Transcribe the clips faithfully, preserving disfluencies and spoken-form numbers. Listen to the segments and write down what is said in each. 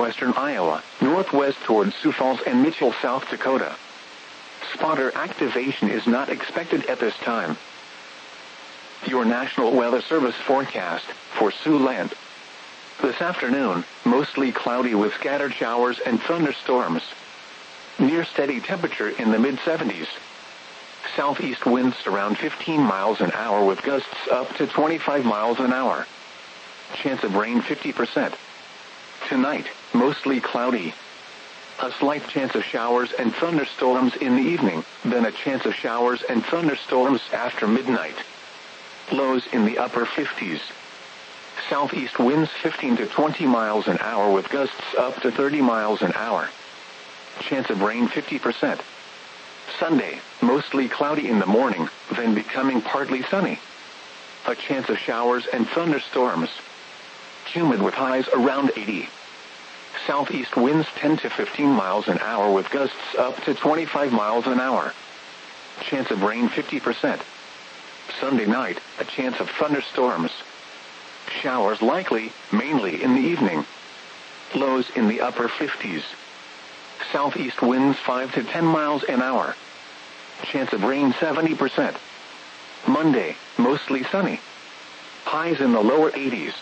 northwestern Iowa, northwest towards Sioux Falls and Mitchell, South Dakota. Spotter activation is not expected at this time. Your National Weather Service forecast for Siouxland. This afternoon, mostly cloudy with scattered showers and thunderstorms. Near steady temperature in the mid seventies. Southeast winds around fifteen miles an hour with gusts up to twenty-five miles an hour. Chance of rain fifty percent. Tonight, mostly cloudy. A slight chance of showers and thunderstorms in the evening, then a chance of showers and thunderstorms after midnight. Lows in the upper fifties. Southeast winds fifteen to twenty miles an hour with gusts up to thirty miles an hour. Chance of rain fifty percent. Sunday, mostly cloudy in the morning, then becoming partly sunny. A chance of showers and thunderstorms. Humid with highs around eighty. Southeast winds ten to fifteen miles an hour with gusts up to twenty-five miles an hour. Chance of rain fifty percent. Sunday night, a chance of thunderstorms. Showers likely, mainly in the evening. Lows in the upper fifties. Southeast winds five to ten miles an hour. Chance of rain seventy percent. Monday, mostly sunny. Highs in the lower eighties.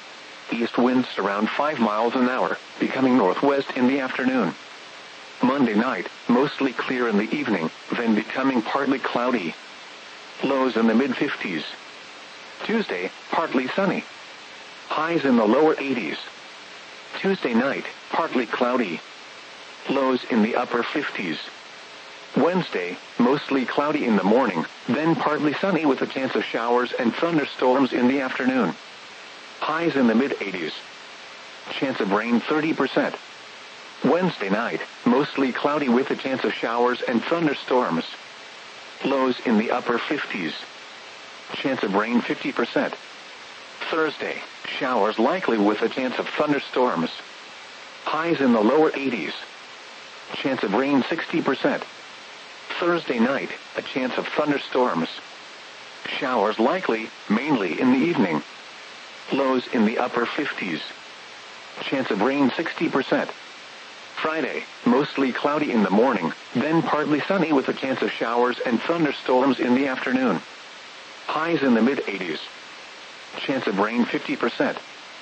East winds around five miles an hour, becoming northwest in the afternoon. Monday night, mostly clear in the evening, then becoming partly cloudy. Lows in the mid fifties. Tuesday, partly sunny. Highs in the lower eighties. Tuesday night, partly cloudy. Lows in the upper fifties. Wednesday, mostly cloudy in the morning, then partly sunny with a chance of showers and thunderstorms in the afternoon. Highs in the mid eighties. Chance of rain thirty percent. Wednesday night, mostly cloudy with a chance of showers and thunderstorms. Lows in the upper fifties. Chance of rain fifty percent. Thursday, showers likely with a chance of thunderstorms. Highs in the lower eighties. Chance of rain sixty percent. Thursday night, a chance of thunderstorms. Showers likely, mainly in the evening. Lows in the upper fifties. Chance of rain sixty percent. Friday, mostly cloudy in the morning, then partly sunny with a chance of showers and thunderstorms in the afternoon. Highs in the mid eighties. Chance of rain fifty percent.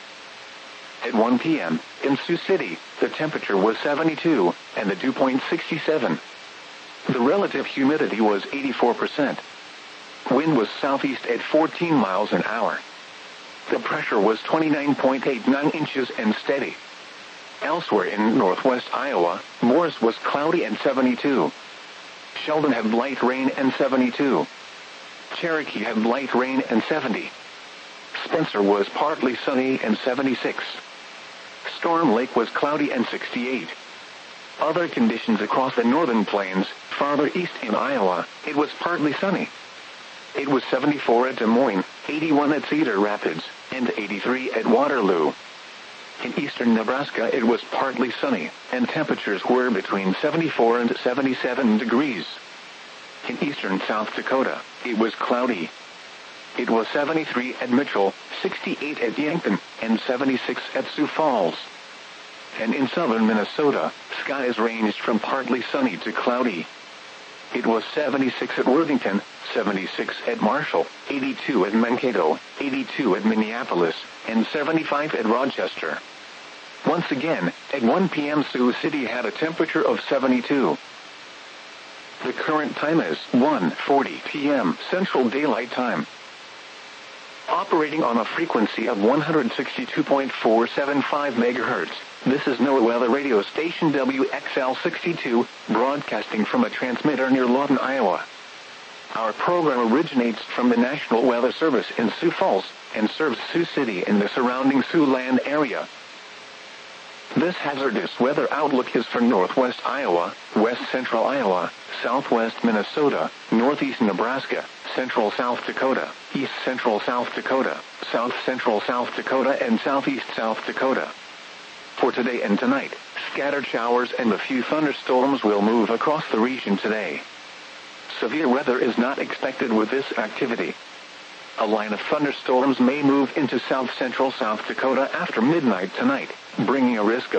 At one p m, in Sioux City, the temperature was seventy-two, and the dew point sixty-seven. The relative humidity was eighty-four percent. Wind was southeast at fourteen miles an hour. The pressure was twenty-nine point eight nine inches and steady. Elsewhere in northwest Iowa, Morris was cloudy and seventy-two. Sheldon had light rain and seventy-two. Cherokee had light rain and seventy. Spencer was partly sunny and seventy-six. Storm Lake was cloudy and sixty-eight. Other conditions across the northern plains, farther east in Iowa, it was partly sunny. It was seventy-four at Des Moines, eighty-one at Cedar Rapids, and eighty-three at Waterloo. In eastern Nebraska it was partly sunny, and temperatures were between seventy-four and seventy-seven degrees. In eastern South Dakota, it was cloudy. It was seventy-three at Mitchell, sixty-eight at Yankton, and seventy-six at Sioux Falls. And in southern Minnesota, skies ranged from partly sunny to cloudy. It was seventy-six at Worthington, seventy-six at Marshall, eighty-two at Mankato, eighty-two at Minneapolis, and seventy-five at Rochester. Once again, at one p m Sioux City had a temperature of seventy-two. The current time is one forty p m Central Daylight Time. Operating on a frequency of one hundred sixty-two point four seven five megahertz, this is NOAA Weather Radio Station W X L sixty-two, broadcasting from a transmitter near Lawton, Iowa. Our program originates from the National Weather Service in Sioux Falls, and serves Sioux City and the surrounding Siouxland area. This hazardous weather outlook is for northwest Iowa, west central Iowa, southwest Minnesota, northeast Nebraska, central South Dakota, east central South Dakota, south central South Dakota, and southeast South Dakota. For today and tonight, scattered showers and a few thunderstorms will move across the region today. Severe weather is not expected with this activity. A line of thunderstorms may move into south central South Dakota after midnight tonight, bringing a risk of